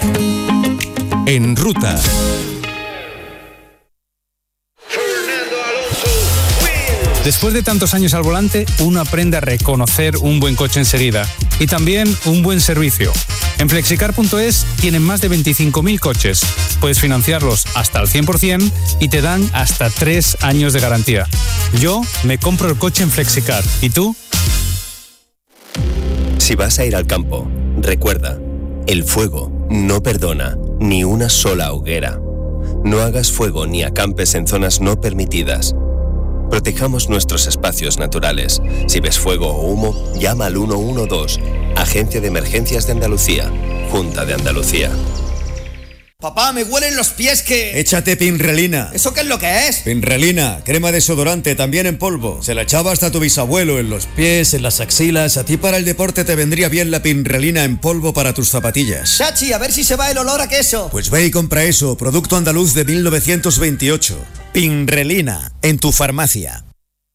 En ruta. Después de tantos años al volante, uno aprende a reconocer un buen coche enseguida y también un buen servicio. En Flexicar.es tienen más de 25.000 coches. Puedes financiarlos hasta el 100% y te dan hasta 3 años de garantía. Yo me compro el coche en Flexicar. ¿Y tú? Si vas a ir al campo, recuerda, el fuego no perdona ni una sola hoguera. No hagas fuego ni acampes en zonas no permitidas. Protejamos nuestros espacios naturales. Si ves fuego o humo, llama al 112, Agencia de Emergencias de Andalucía, Junta de Andalucía. Papá, me huelen los pies que... Échate Pinrelina. ¿Eso qué es lo que es? Pinrelina, crema desodorante, también en polvo. Se la echaba hasta tu bisabuelo, en los pies, en las axilas. A ti para el deporte te vendría bien la Pinrelina en polvo para tus zapatillas. Chachi, a ver si se va el olor a queso. Pues ve y compra eso, producto andaluz de 1928. Pinrelina, en tu farmacia.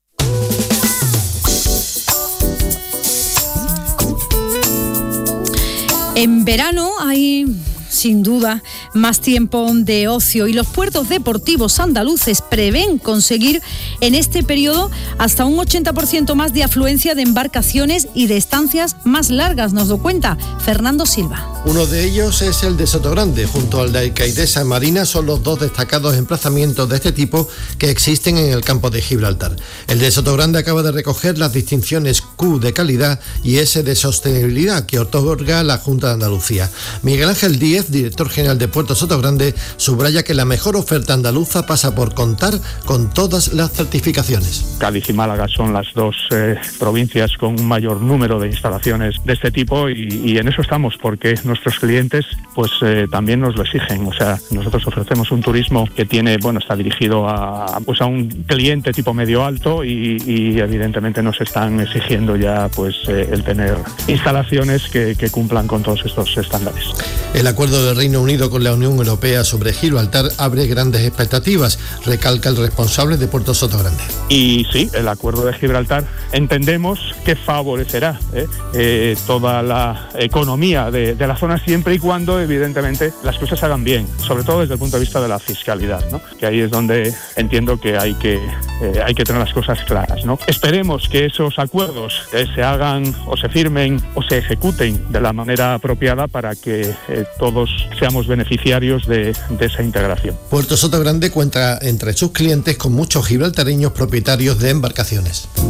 En verano hay, sin duda, más tiempo de ocio y los puertos deportivos andaluces prevén conseguir en este periodo hasta un 80% más de afluencia de embarcaciones y de estancias más largas, nos lo cuenta Fernando Silva. Uno de ellos es el de Sotogrande, junto al de Caidesa Marina son los dos destacados emplazamientos de este tipo que existen en el campo de Gibraltar. El de Sotogrande acaba de recoger las distinciones Q de calidad y S de sostenibilidad que otorga la Junta de Andalucía. Miguel Ángel Díez, director general de Puerto Sotogrande, subraya que la mejor oferta andaluza pasa por contar con todas las certificaciones. Cádiz y Málaga son las dos provincias con un mayor número de instalaciones de este tipo y en eso estamos, porque nuestros clientes pues también nos lo exigen. O sea, nosotros ofrecemos un turismo que tiene, está dirigido a un cliente tipo medio alto y evidentemente nos están exigiendo ya el tener instalaciones que cumplan con todos estos estándares. El acuerdo del Reino Unido con la Unión Europea sobre Gibraltar abre grandes expectativas, recalca el responsable de Puerto Sotogrande. Y sí, el acuerdo de Gibraltar entendemos que favorecerá toda la economía de la zona, siempre y cuando evidentemente las cosas se hagan bien, sobre todo desde el punto de vista de la fiscalidad, ¿no? Que ahí es donde entiendo que hay que tener las cosas claras, ¿no? Esperemos que esos acuerdos se hagan o se firmen o se ejecuten de la manera apropiada para que todos seamos beneficiarios de esa integración. Puerto Sotogrande cuenta entre sus clientes con muchos gibraltareños propietarios de embarcaciones.